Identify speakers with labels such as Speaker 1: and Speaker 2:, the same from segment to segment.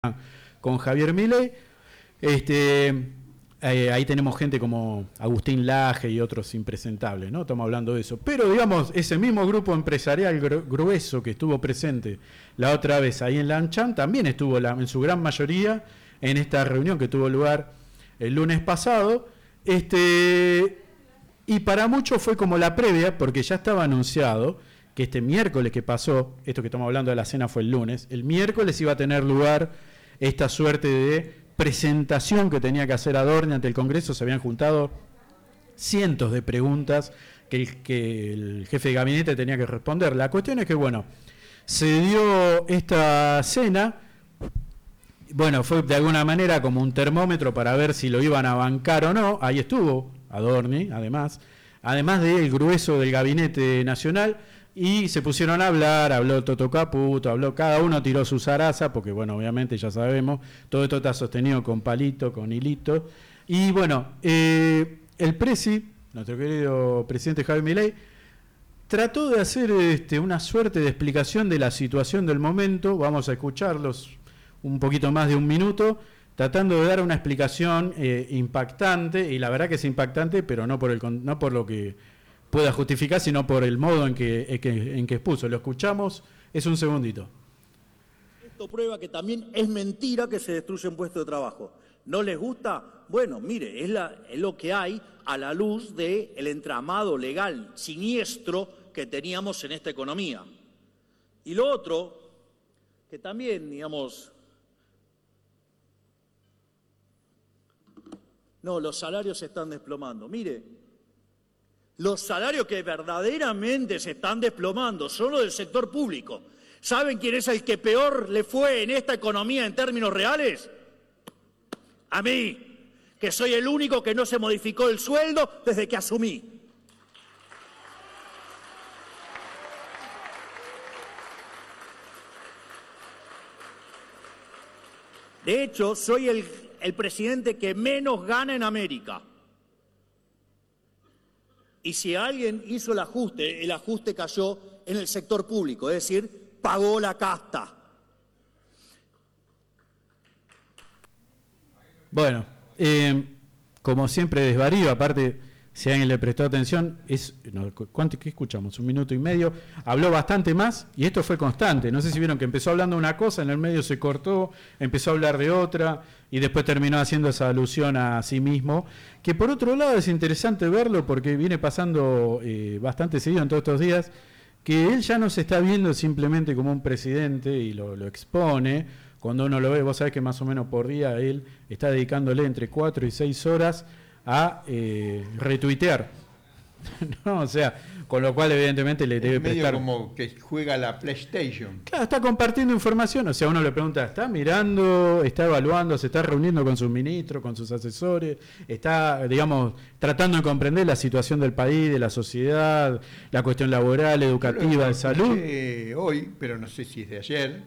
Speaker 1: con Javier Milei. Ahí tenemos gente como Agustín Laje y otros impresentables, ¿no? Estamos hablando de eso. Pero, digamos, ese mismo grupo empresarial grueso que estuvo presente la otra vez ahí en Lanchan, también estuvo en su gran mayoría en esta reunión que tuvo lugar el lunes pasado. Y para muchos fue como la previa, porque ya estaba anunciado que este miércoles que pasó, esto que estamos hablando de la cena fue el lunes, el miércoles iba a tener lugar esta suerte de presentación que tenía que hacer Adorni ante el Congreso. Se habían juntado cientos de preguntas que el jefe de gabinete tenía que responder. La cuestión es que, bueno, se dio esta cena, bueno, fue de alguna manera como un termómetro para ver si lo iban a bancar o no. Ahí estuvo Adorni, además del grueso del gabinete nacional, y se pusieron a hablar, habló Toto Caputo, cada uno tiró su zaraza, porque bueno, obviamente ya sabemos, todo esto está sostenido con palito, con hilito, y bueno, el nuestro querido presidente Javier Milei, trató de hacer una suerte de explicación de la situación del momento. Vamos a escucharlos un poquito más de un minuto, tratando de dar una explicación impactante, y la verdad que es impactante, pero no por lo que pueda justificar, sino por el modo en que expuso. Lo escuchamos, es un segundito.
Speaker 2: Esto prueba que también es mentira que se destruyen puestos de trabajo. ¿No les gusta? Bueno, mire, es lo que hay a la luz del entramado legal siniestro que teníamos en esta economía. Y lo otro, que también, digamos, no, los salarios se están desplomando. Mire, los salarios que verdaderamente se están desplomando son los del sector público. ¿Saben quién es el que peor le fue en esta economía en términos reales? A mí, que soy el único que no se modificó el sueldo desde que asumí. De hecho, soy el presidente que menos gana en América. Y si alguien hizo el ajuste cayó en el sector público, es decir, pagó la casta.
Speaker 1: Bueno, como siempre desvarío, aparte, si alguien le prestó atención, ¿qué escuchamos? 1 minuto y medio. Habló bastante más y esto fue constante. No sé si vieron que empezó hablando de una cosa, en el medio se cortó, empezó a hablar de otra y después terminó haciendo esa alusión a sí mismo, que por otro lado es interesante verlo porque viene pasando bastante seguido en todos estos días, que él ya no se está viendo simplemente como un presidente y lo expone. Cuando uno lo ve, vos sabés que más o menos por día él está dedicándole entre 4 y 6 horas a retuitear, ¿no? O sea, con lo cual evidentemente le debe prestar...
Speaker 3: como que juega la PlayStation.
Speaker 1: Claro, está compartiendo información. O sea, uno le pregunta, ¿está mirando, está evaluando, se está reuniendo con sus ministros, con sus asesores, está, digamos, tratando de comprender la situación del país, de la sociedad, la cuestión laboral, educativa, de salud?
Speaker 3: Hoy, pero no sé si es de ayer,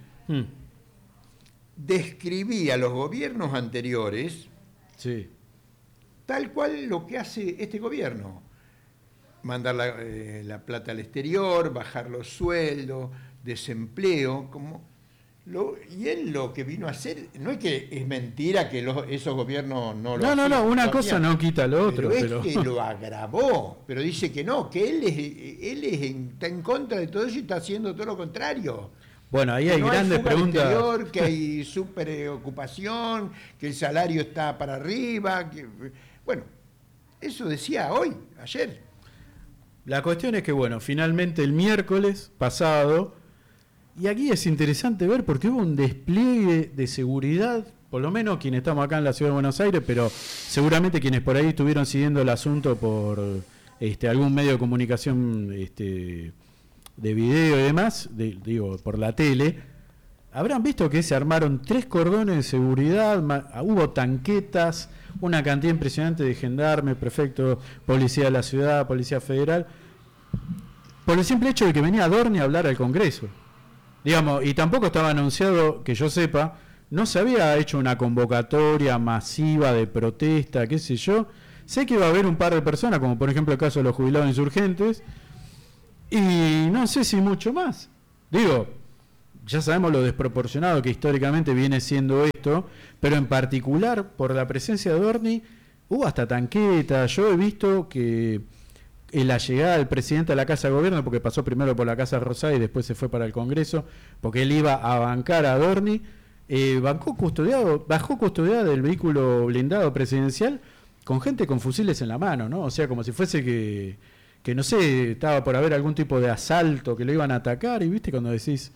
Speaker 3: describí a los gobiernos anteriores,
Speaker 1: sí,
Speaker 3: tal cual lo que hace este gobierno. Mandar la plata al exterior, bajar los sueldos, desempleo, y él lo que vino a hacer, no es que es mentira que esos gobiernos no lo hacían.
Speaker 1: No, una cosa no quita lo otro.
Speaker 3: Pero es que lo agravó, pero dice que no, que él está en contra de todo eso y está haciendo todo lo contrario.
Speaker 1: Bueno, ahí hay grandes preguntas.
Speaker 3: Exterior, que hay superocupación, que el salario está para arriba. Bueno, eso decía ayer.
Speaker 1: La cuestión es que, bueno, finalmente el miércoles pasado, y aquí es interesante ver porque hubo un despliegue de seguridad, por lo menos quienes estamos acá en la Ciudad de Buenos Aires, pero seguramente quienes por ahí estuvieron siguiendo el asunto por algún medio de comunicación de video y demás, por la tele, habrán visto que se armaron 3 cordones de seguridad, hubo tanquetas, una cantidad impresionante de gendarmes, prefectos, policía de la ciudad, policía federal, por el simple hecho de que venía Adorni a hablar al Congreso. Digamos, y tampoco estaba anunciado, que yo sepa, no se había hecho una convocatoria masiva de protesta, qué sé yo. Sé que iba a haber un par de personas, como por ejemplo el caso de los jubilados insurgentes, y no sé si mucho más. Digo, ya sabemos lo desproporcionado que históricamente viene siendo esto, pero en particular por la presencia de Adorni hubo hasta tanqueta. Yo he visto que en la llegada del presidente a la Casa de Gobierno, porque pasó primero por la Casa Rosada y después se fue para el Congreso, porque él iba a bancar a Adorni, bajó custodiado del vehículo blindado presidencial con gente con fusiles en la mano, ¿no? O sea, como si fuese que no sé, estaba por haber algún tipo de asalto, que lo iban a atacar, y viste cuando decís,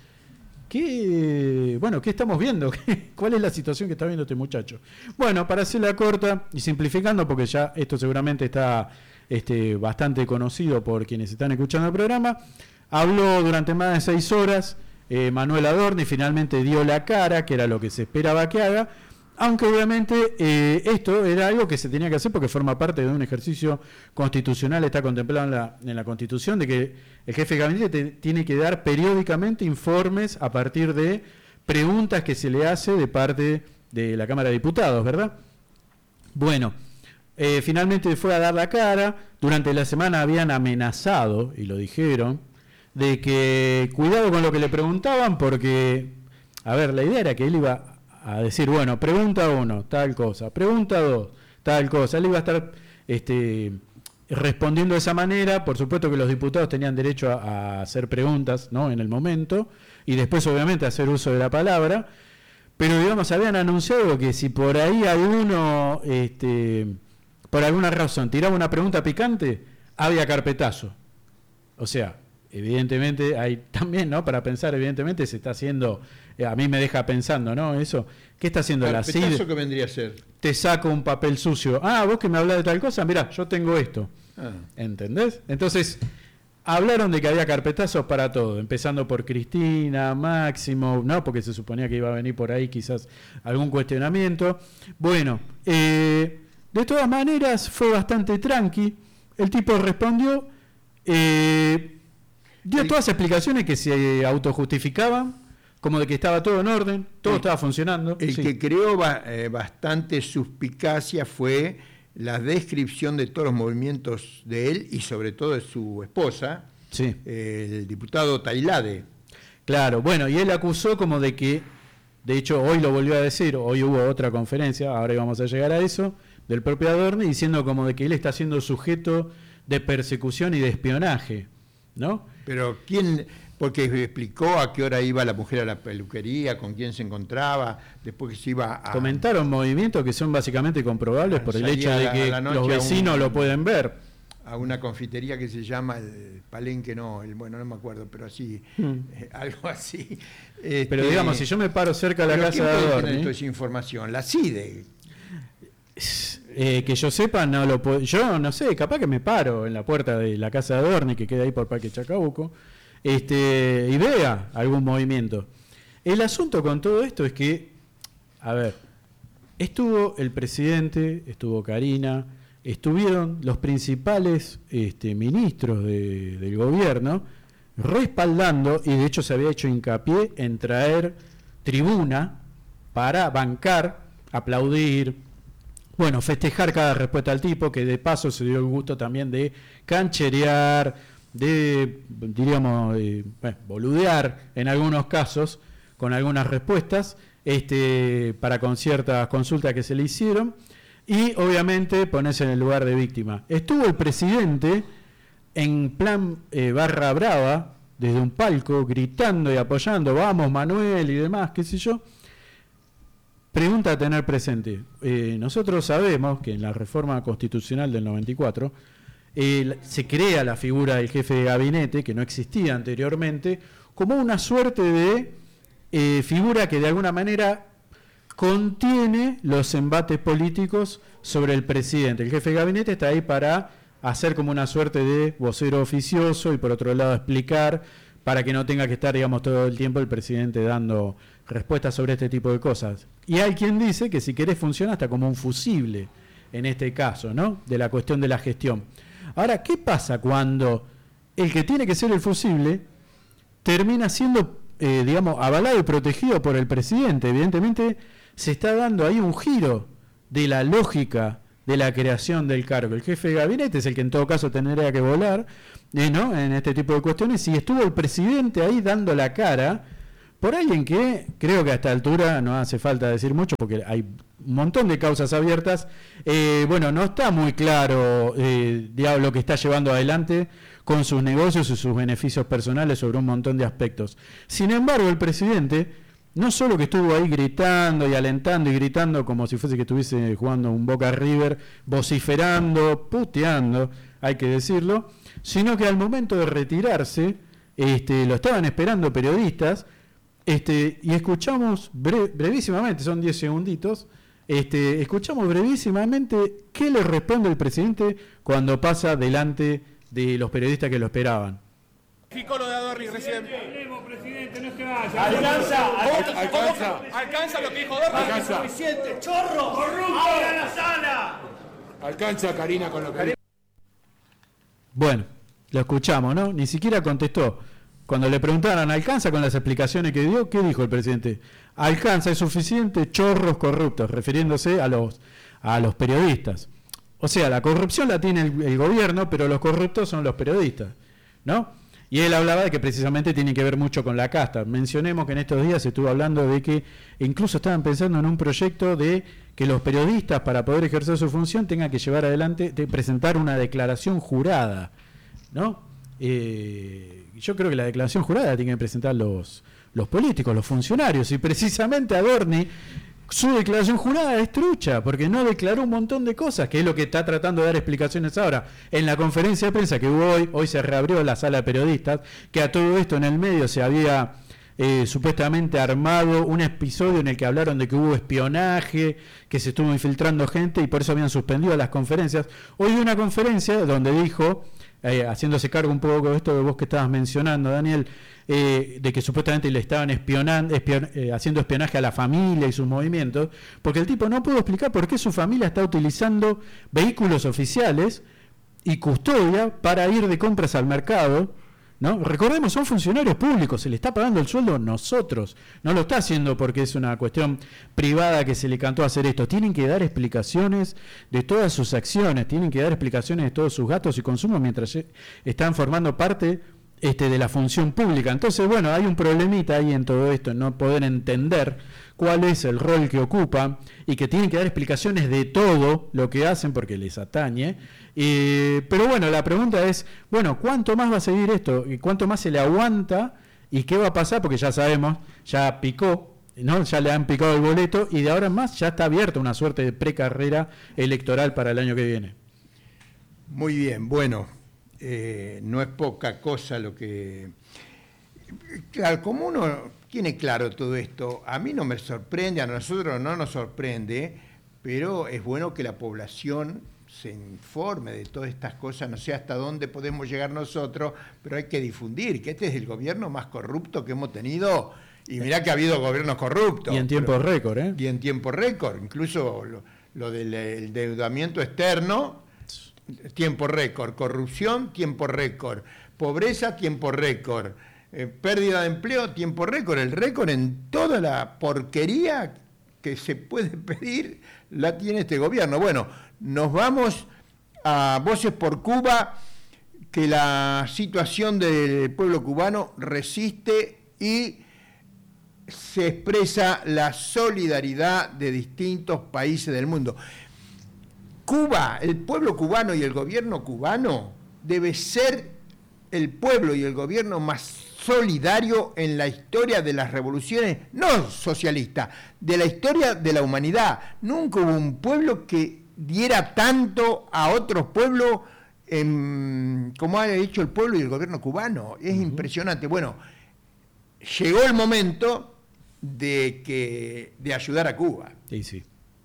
Speaker 1: ¿qué estamos viendo? ¿Cuál es la situación que está viendo este muchacho? Bueno, para hacerla corta y simplificando, porque ya esto seguramente está bastante conocido por quienes están escuchando el programa, habló durante más de 6 horas Manuel Adorni, finalmente dio la cara, que era lo que se esperaba que haga, aunque obviamente esto era algo que se tenía que hacer porque forma parte de un ejercicio constitucional, está contemplado en la Constitución, de que el jefe de gabinete tiene que dar periódicamente informes a partir de preguntas que se le hace de parte de la Cámara de Diputados, ¿verdad? Bueno, finalmente fue a dar la cara. Durante la semana habían amenazado, y lo dijeron, de que cuidado con lo que le preguntaban porque, a ver, la idea era que él iba a decir, bueno, pregunta 1, tal cosa, pregunta 2, tal cosa. Él iba a estar respondiendo de esa manera. Por supuesto que los diputados tenían derecho a hacer preguntas, ¿no?, en el momento, y después obviamente a hacer uso de la palabra, pero digamos, habían anunciado que si por ahí alguno, por alguna razón, tiraba una pregunta picante, había carpetazo. O sea, evidentemente hay también, ¿no?, para pensar, evidentemente se está haciendo, a mí me deja pensando, ¿no?, eso, ¿qué está haciendo la CID?
Speaker 3: ¿Carpetazo qué vendría a ser?
Speaker 1: Te saco un papel sucio. Ah, vos que me hablás de tal cosa, mirá, yo tengo esto. ¿Entendés? Entonces, hablaron de que había carpetazos para todo, empezando por Cristina, Máximo, ¿no?, porque se suponía que iba a venir por ahí quizás algún cuestionamiento. Bueno, de todas maneras fue bastante tranqui, el tipo respondió, dio todas las explicaciones que se autojustificaban, como de que estaba todo en orden, todo estaba funcionando.
Speaker 3: El que creó bastante suspicacia fue la descripción de todos los movimientos de él y sobre todo de su esposa, el diputado Tailade.
Speaker 1: Claro, bueno, y él acusó como de que, de hecho hoy lo volvió a decir, hoy hubo otra conferencia, ahora íbamos a llegar a eso, del propio Adorni, diciendo como de que él está siendo sujeto de persecución y de espionaje, ¿no?
Speaker 3: Pero ¿quién? Porque explicó a qué hora iba la mujer a la peluquería, con quién se encontraba, después que se iba a...
Speaker 1: Comentaron movimientos que son básicamente comprobables por el hecho de que los vecinos lo pueden ver.
Speaker 3: A una confitería que se llama el Palenque, no me acuerdo, pero así, algo así.
Speaker 1: Pero digamos, si yo me paro cerca de la casa de Adorni...
Speaker 3: ¿Quién esa información? La CIDE.
Speaker 1: Que yo sepa, no lo puedo... Yo no sé, capaz que me paro en la puerta de la casa de Adorni, que queda ahí por Parque Chacabuco, y vea algún movimiento. El asunto con todo esto es que, a ver, estuvo el presidente, estuvo Karina, estuvieron los principales ministros del gobierno respaldando, y de hecho se había hecho hincapié en traer tribuna para bancar, aplaudir, bueno, festejar cada respuesta al tipo, que de paso se dio el gusto también de cancherear, de, diríamos, boludear en algunos casos con algunas respuestas para con ciertas consultas que se le hicieron, y obviamente ponerse en el lugar de víctima. Estuvo el presidente en plan barra brava, desde un palco, gritando y apoyando, vamos Manuel y demás, qué sé yo. Pregunta a tener presente. Nosotros sabemos que en la reforma constitucional del 94 se crea la figura del jefe de gabinete, que no existía anteriormente, como una suerte de figura que de alguna manera contiene los embates políticos sobre el presidente. El jefe de gabinete está ahí para hacer como una suerte de vocero oficioso y por otro lado explicar, para que no tenga que estar, digamos, todo el tiempo el presidente dando respuestas sobre este tipo de cosas. Y hay quien dice que si querés funciona hasta como un fusible, en este caso, ¿no?, de la cuestión de la gestión. Ahora, ¿qué pasa cuando el que tiene que ser el fusible termina siendo, digamos, avalado y protegido por el presidente? Evidentemente se está dando ahí un giro de la lógica de la creación del cargo. El jefe de gabinete es el que en todo caso tendría que volar, ¿no?, en este tipo de cuestiones, y estuvo el presidente ahí dando la cara por alguien que creo que a esta altura no hace falta decir mucho porque hay un montón de causas abiertas. Bueno, no está muy claro lo que está llevando adelante con sus negocios y sus beneficios personales sobre un montón de aspectos. Sin embargo, el presidente no solo que estuvo ahí gritando y alentando y gritando como si fuese que estuviese jugando un Boca River, vociferando, puteando, hay que decirlo, sino que al momento de retirarse, lo estaban esperando periodistas, y escuchamos brevísimamente, son 10 segunditos, escuchamos brevísimamente qué le responde el presidente cuando pasa delante de los periodistas que lo esperaban.
Speaker 4: Lo de Adorni recién.
Speaker 5: Presidente, no se vaya.
Speaker 4: ¿Alcanza lo que dijo Adorni?
Speaker 5: Alcanza.
Speaker 2: Suficiente, chorro, corrupto, a la sala.
Speaker 5: Alcanza, Karina, con lo que...
Speaker 1: Bueno, lo escuchamos, ¿no? Ni siquiera contestó. Cuando le preguntaron, ¿alcanza con las explicaciones que dio? ¿Qué dijo el presidente? Alcanza, es suficiente, chorros corruptos, refiriéndose a los periodistas. O sea, la corrupción la tiene el gobierno, pero los corruptos son los periodistas, ¿no? Y él hablaba de que precisamente tiene que ver mucho con la casta. Mencionemos que en estos días se estuvo hablando de que incluso estaban pensando en un proyecto de que los periodistas, para poder ejercer su función, tengan que llevar adelante, de presentar una declaración jurada, ¿no? Yo creo que la declaración jurada la tienen que presentar los políticos, los funcionarios, y precisamente Adorni, su declaración jurada es trucha, porque no declaró un montón de cosas, que es lo que está tratando de dar explicaciones ahora. En la conferencia de prensa que hubo hoy se reabrió la sala de periodistas, que a todo esto en el medio se había supuestamente armado un episodio en el que hablaron de que hubo espionaje, que se estuvo infiltrando gente y por eso habían suspendido las conferencias. Hoy hubo una conferencia donde dijo, haciéndose cargo un poco de esto que vos que estabas mencionando, Daniel, de que supuestamente le estaban haciendo espionaje a la familia y sus movimientos, porque el tipo no pudo explicar por qué su familia está utilizando vehículos oficiales y custodia para ir de compras al mercado, ¿no? Recordemos, son funcionarios públicos, se le está pagando el sueldo a nosotros, no lo está haciendo porque es una cuestión privada que se le cantó hacer esto. Tienen que dar explicaciones de todas sus acciones, tienen que dar explicaciones de todos sus gastos y consumos mientras están formando parte de la función pública. Entonces, bueno, hay un problemita ahí en todo esto, en no poder entender cuál es el rol que ocupan y que tienen que dar explicaciones de todo lo que hacen porque les atañe. Pero bueno, la pregunta es, bueno, ¿cuánto más va a seguir esto? ¿Y cuánto más se le aguanta? ¿Y qué va a pasar? Porque ya sabemos, ya picó, ¿no? Ya le han picado el boleto y de ahora en más ya está abierta una suerte de precarrera electoral para el año que viene.
Speaker 3: Muy bien, bueno, no es poca cosa lo que... Claro, como uno tiene claro todo esto, a mí no me sorprende, a nosotros no nos sorprende, pero es bueno que la población se informe de todas estas cosas, no sé hasta dónde podemos llegar nosotros, pero hay que difundir que este es el gobierno más corrupto que hemos tenido, y mirá que ha habido gobiernos corruptos.
Speaker 1: Y en tiempo récord, ¿eh?
Speaker 3: Y en tiempo récord, incluso lo del endeudamiento externo, tiempo récord, corrupción, tiempo récord, pobreza, tiempo récord, pérdida de empleo, tiempo récord, el récord en toda la porquería que se puede pedir la tiene este gobierno. Bueno, nos vamos a Voces por Cuba, que la situación del pueblo cubano resiste y se expresa la solidaridad de distintos países del mundo. Cuba, el pueblo cubano y el gobierno cubano debe ser el pueblo y el gobierno más solidario en la historia de las revoluciones, no socialistas, de la historia de la humanidad. Nunca hubo un pueblo que diera tanto a otros pueblos como ha hecho el pueblo y el gobierno cubano. Es impresionante. Bueno, llegó el momento de ayudar a Cuba.
Speaker 1: Sí, sí.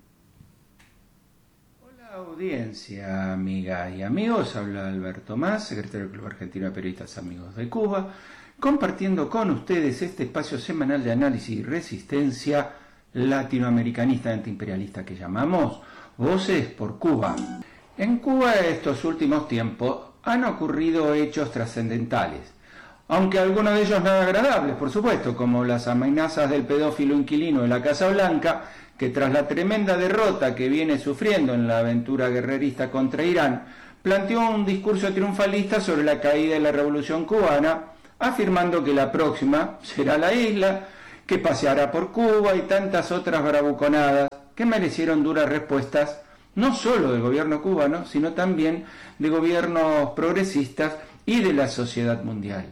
Speaker 6: Audiencia, amigas y amigos, habla Alberto Mas, secretario del Club Argentino de Periodistas Amigos de Cuba, compartiendo con ustedes este espacio semanal de análisis y resistencia latinoamericanista y antiimperialista que llamamos Voces por Cuba. En Cuba estos últimos tiempos han ocurrido hechos trascendentales, aunque algunos de ellos nada agradables, por supuesto, como las amenazas del pedófilo inquilino de la Casa Blanca, que tras la tremenda derrota que viene sufriendo en la aventura guerrerista contra Irán, planteó un discurso triunfalista sobre la caída de la revolución cubana, afirmando que la próxima será la isla que paseara por Cuba y tantas otras bravuconadas que merecieron duras respuestas, no solo del gobierno cubano, sino también de gobiernos progresistas y de la sociedad mundial.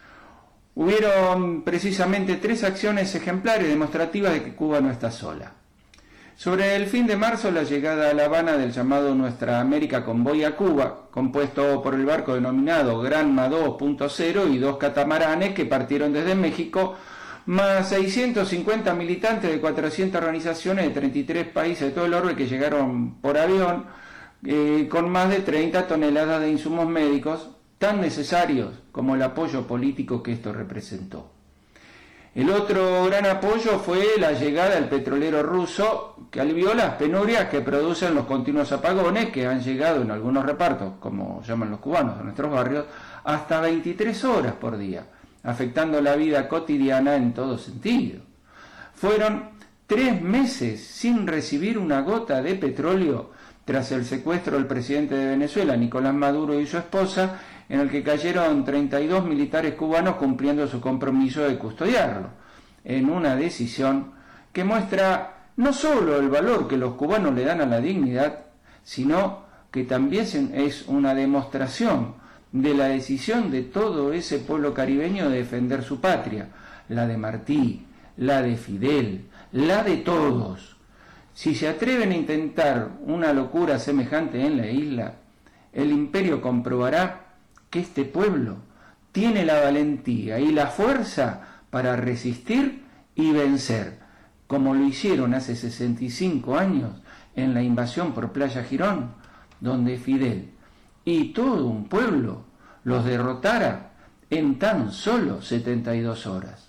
Speaker 6: Hubieron precisamente 3 acciones ejemplares demostrativas de que Cuba no está sola. Sobre el fin de marzo, la llegada a La Habana del llamado Nuestra América Convoy a Cuba, compuesto por el barco denominado Granma 2.0 y 2 catamaranes que partieron desde México, más 650 militantes de 400 organizaciones de 33 países de todo el orbe que llegaron por avión, con más de 30 toneladas de insumos médicos, tan necesarios como el apoyo político que esto representó. El otro gran apoyo fue la llegada del petrolero ruso, que alivió las penurias que producen los continuos apagones que han llegado en algunos repartos, como llaman los cubanos en nuestros barrios, hasta 23 horas por día, afectando la vida cotidiana en todo sentido. Fueron 3 meses sin recibir una gota de petróleo tras el secuestro del presidente de Venezuela, Nicolás Maduro, y su esposa, en el que cayeron 32 militares cubanos cumpliendo su compromiso de custodiarlo, en una decisión que muestra no solo el valor que los cubanos le dan a la dignidad, sino que también es una demostración de la decisión de todo ese pueblo caribeño de defender su patria, la de Martí, la de Fidel, la de todos. Si se atreven a intentar una locura semejante en la isla, el imperio comprobará que este pueblo tiene la valentía y la fuerza para resistir y vencer, como lo hicieron hace 65 años en la invasión por Playa Girón, donde Fidel y todo un pueblo los derrotara en tan solo 72 horas.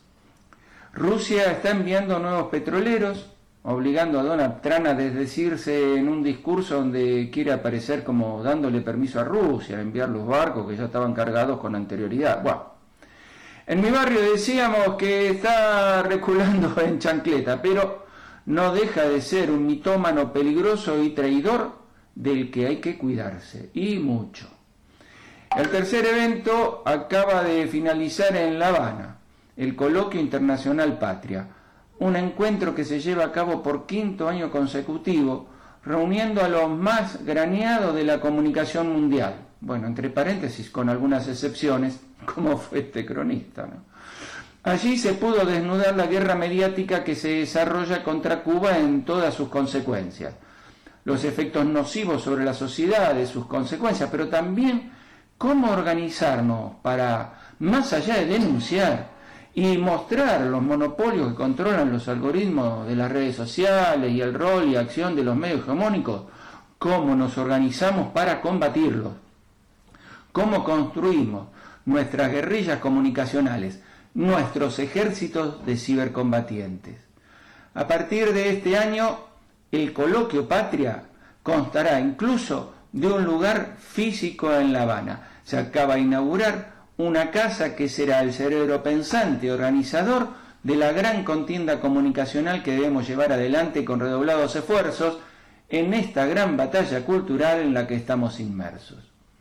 Speaker 6: Rusia está enviando nuevos petroleros, obligando a Donald Trump a desdecirse en un discurso donde quiere aparecer como dándole permiso a Rusia a enviar los barcos que ya estaban cargados con anterioridad. Bueno, en mi barrio decíamos que está reculando en chancleta, pero no deja de ser un mitómano peligroso y traidor del que hay que cuidarse, y mucho. El tercer evento acaba de finalizar en La Habana, el Coloquio Internacional Patria, un encuentro que se lleva a cabo por 5º año consecutivo, reuniendo a los más graneados de la comunicación mundial. Bueno, entre paréntesis, con algunas excepciones, como fue este cronista, ¿no? Allí se pudo desnudar la guerra mediática que se desarrolla contra Cuba en todas sus consecuencias, los efectos nocivos sobre la sociedad, de sus consecuencias, pero también cómo organizarnos para, más allá de denunciar y mostrar los monopolios que controlan los algoritmos de las redes sociales y el rol y acción de los medios hegemónicos, cómo nos organizamos para combatirlos, cómo construimos nuestras guerrillas comunicacionales, nuestros ejércitos de cibercombatientes. A partir de este año, el Coloquio Patria constará incluso de un lugar físico en La Habana. Se acaba de inaugurar una casa que será el cerebro pensante organizador de la gran contienda comunicacional que debemos llevar adelante con redoblados esfuerzos en esta gran batalla cultural en la que estamos inmersos.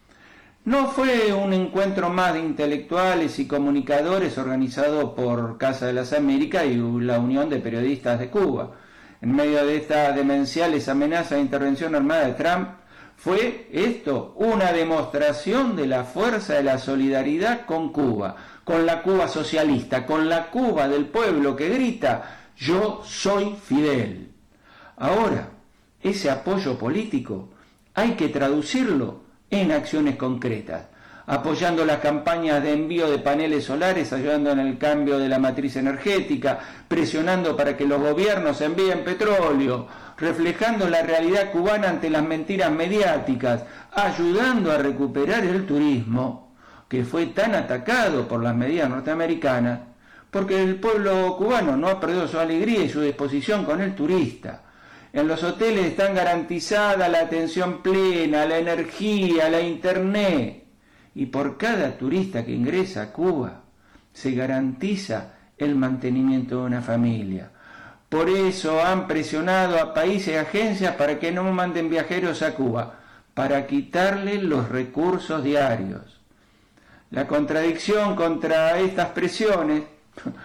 Speaker 6: No fue un encuentro más de intelectuales y comunicadores organizado por Casa de las Américas y la Unión de Periodistas de Cuba. En medio de estas demenciales amenazas de intervención armada de Trump, fue esto una demostración de la fuerza de la solidaridad con Cuba, con la Cuba socialista, con la Cuba del pueblo que grita, yo soy Fidel. Ahora, ese apoyo político hay que traducirlo en acciones concretas, apoyando las campañas de envío de paneles solares, ayudando en el cambio de la matriz energética, presionando para que los gobiernos envíen petróleo, reflejando la realidad cubana ante las mentiras mediáticas, ayudando a recuperar el turismo, que fue tan atacado por las medidas norteamericanas, porque el pueblo cubano no ha perdido su alegría y su disposición con el turista. En los hoteles están garantizada la atención plena, la energía, la internet, y por cada turista que ingresa a Cuba se garantiza el mantenimiento de una familia. Por eso han presionado a países y agencias para que no manden viajeros a Cuba, para quitarle los recursos diarios. La contradicción contra estas presiones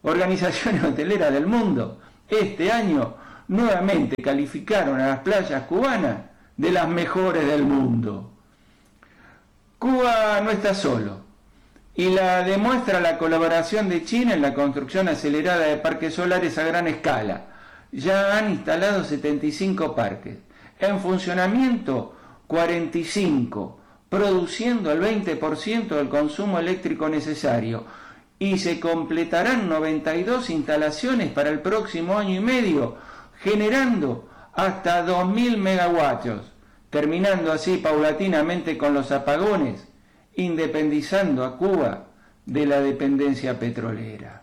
Speaker 6: organizaciones hoteleras del mundo, este año nuevamente calificaron a las playas cubanas de las mejores del mundo. Cuba no está solo, y la demuestra la colaboración de China en la construcción acelerada de parques solares a gran escala. Ya han instalado 75 parques, en funcionamiento 45, produciendo el 20% del consumo eléctrico necesario, y se completarán 92 instalaciones para el próximo año y medio, generando hasta 2.000 megavatios, terminando así paulatinamente con los apagones, independizando a Cuba de la dependencia petrolera.